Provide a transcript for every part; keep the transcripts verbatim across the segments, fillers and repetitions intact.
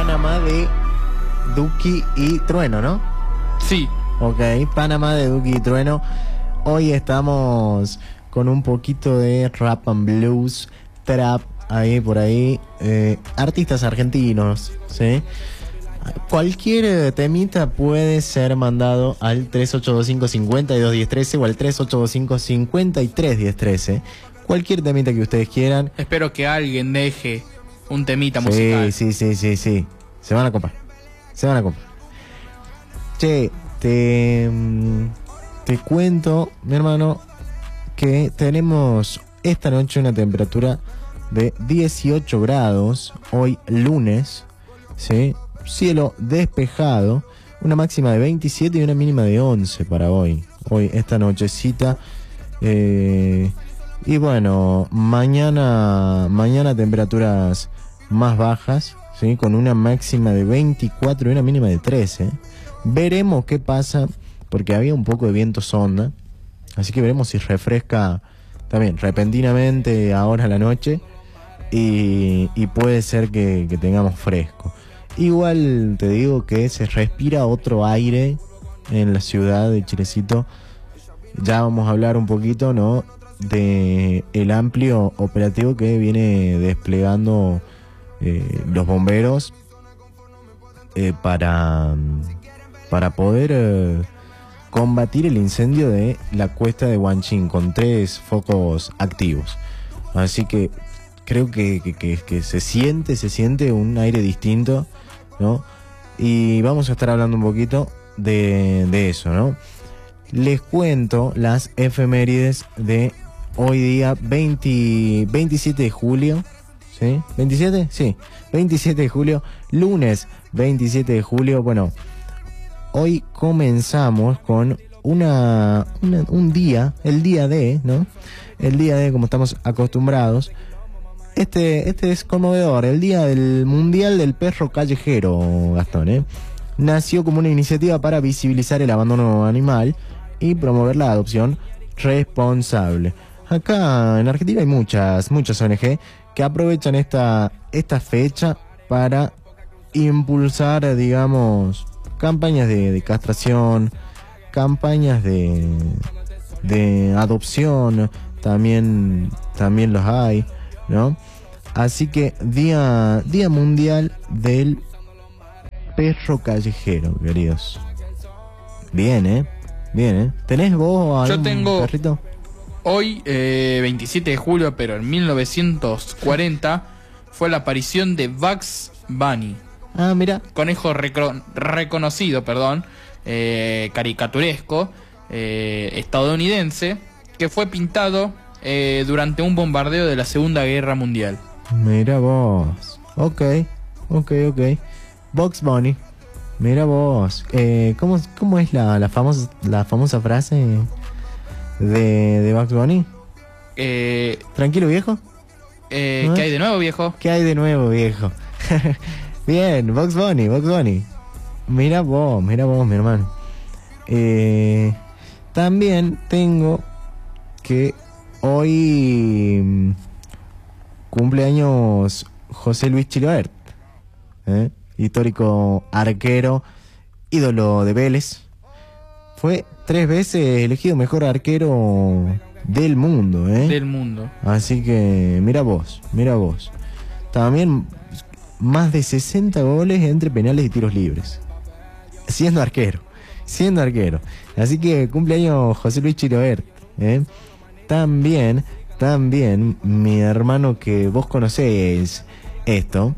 Panamá de Duki y Trueno, ¿no? Sí. Ok, Panamá de Duki y Trueno. Hoy estamos con un poquito de rap and blues, trap, ahí por ahí, eh, artistas argentinos, ¿sí? Cualquier temita puede ser mandado al tres ocho dos cinco, cinco dos uno cero o al tres ocho dos cinco, cinco tres uno cero uno. Cualquier temita que ustedes quieran. Espero que alguien deje un temita sí, musical. Sí, sí, sí, sí. Se van a comprar. Se van a comprar. Che, te, te cuento, mi hermano, que tenemos esta noche una temperatura de dieciocho grados, hoy lunes, ¿sí? Cielo despejado, una máxima de veintisiete y una mínima de once para hoy, hoy, esta nochecita. Eh, y bueno, mañana, mañana temperaturas más bajas, ¿sí? Con una máxima de veinticuatro y una mínima de trece. Veremos qué pasa, porque había un poco de viento sonda, así que veremos si refresca también repentinamente ahora a la noche y, y puede ser que, que tengamos fresco. Igual te digo que se respira otro aire en la ciudad de Chilecito. Ya vamos a hablar un poquito, ¿no?, de el amplio operativo que viene desplegando eh, los bomberos eh, para, para poder eh, combatir el incendio de la cuesta de Huanchín con tres focos activos. Así que creo que, que, que, que se siente, se siente un aire distinto, ¿no? Y vamos a estar hablando un poquito de, de eso, ¿no? Les cuento las efemérides de hoy día veinte, veintisiete de julio, ¿sí? ¿veintisiete? Sí, veintisiete de julio, lunes veintisiete de julio. Bueno, hoy comenzamos con una, una un día, el día de, ¿no? El día de, como estamos acostumbrados. Este, este es conmovedor, el día del Mundial del Perro Callejero, Gastón, ¿eh? Nació como una iniciativa para visibilizar el abandono animal y promover la adopción responsable. Acá en Argentina hay muchas, muchas O N G que aprovechan esta, esta fecha para impulsar, digamos, campañas de, de castración, campañas de, de adopción, también, también los hay, ¿no? Así que día, día mundial del perro callejero, queridos. Bien, ¿eh? Bien, ¿eh? ¿Tenés vos algún Yo tengo perrito? Hoy, eh, veintisiete de julio, pero en mil novecientos cuarenta, fue la aparición de Bugs Bunny. Ah, mira. Conejo recro- reconocido, perdón, eh, caricaturesco, eh, estadounidense, que fue pintado eh, durante un bombardeo de la Segunda Guerra Mundial. Mira vos. Ok, ok, ok. Bugs Bunny. Mira vos. Eh, ¿cómo, ¿Cómo es la, la, famosa, la famosa frase de, de Bugs Bunny? Eh, ¿Tranquilo, viejo? Eh, ¿No ¿Qué es? hay de nuevo, viejo? ¿Qué hay de nuevo, viejo? Bien, Bugs Bunny, Bugs Bunny. Mira vos, mira vos, mi hermano. Eh, también tengo que hoy mm, cumpleaños José Luis Chilavert, ¿eh? Histórico arquero, ídolo de Vélez. Fue tres veces elegido mejor arquero del mundo, ¿eh? Del mundo. Así que mira vos, mira vos. También más de sesenta goles entre penales y tiros libres. Siendo arquero, siendo arquero. Así que cumpleaños José Luis Chilavert, ¿eh? También, también, mi hermano, que vos conocés esto.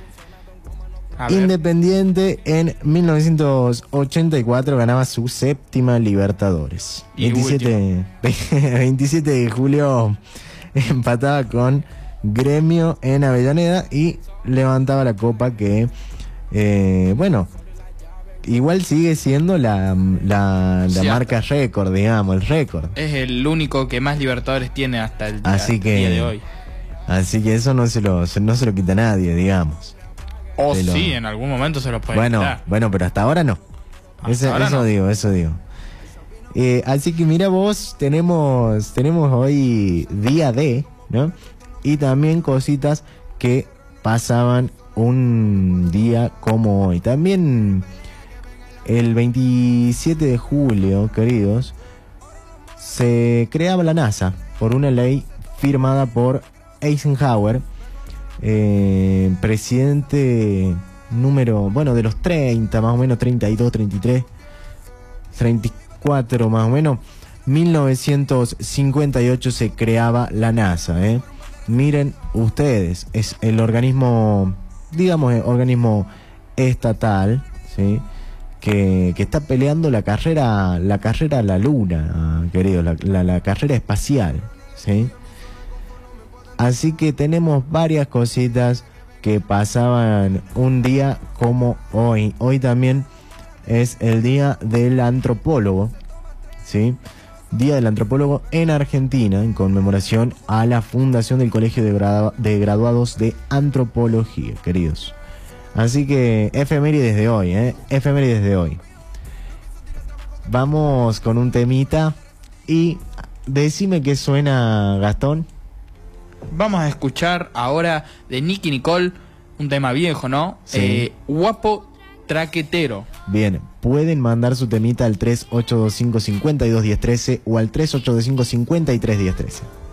Independiente en mil novecientos ochenta y cuatro ganaba su séptima Libertadores. veintisiete, veintisiete de julio empataba con Gremio en Avellaneda y levantaba la copa que, eh, bueno, igual sigue siendo la, la, la marca récord, digamos, el récord. Es el único que más Libertadores tiene hasta el día, así que, día de hoy. Así que eso no se lo, no se lo quita nadie, digamos. O lo... sí, en algún momento se lo puede bueno, quitar. Bueno, pero hasta ahora no. Hasta Eso, ahora eso no. digo, eso digo. Eh, así que mira vos, tenemos, tenemos hoy día D, ¿no? Y también cositas que pasaban un día como hoy. También el veintisiete de julio, queridos, se creaba la NASA por una ley firmada por Eisenhower, eh, presidente número, bueno, de los treinta, más o menos, treinta y dos, treinta y tres, treinta y cuatro más o menos. mil novecientos cincuenta y ocho se creaba la NASA, ¿eh? Miren ustedes, es el organismo, digamos, el organismo estatal, ¿sí? Que, que está peleando la carrera, la carrera a la luna, queridos, la, la, la carrera espacial, ¿sí? Así que tenemos varias cositas que pasaban un día como hoy. Hoy también es el día del antropólogo, ¿sí? Día del Antropólogo en Argentina, en conmemoración a la fundación del Colegio de, Gradu- de Graduados de Antropología, queridos. Así que efemérides de hoy, ¿eh? Efemérides de hoy. Vamos con un temita y decime qué suena, Gastón. Vamos a escuchar ahora de Nicki Nicole, un tema viejo, ¿no? Sí. Eh, Guapo Traquetero. Bien, pueden mandar su temita al tres ocho dos cinco, cinco dos uno cero uno tres o al tres ocho dos cinco, cinco tres uno cero uno tres.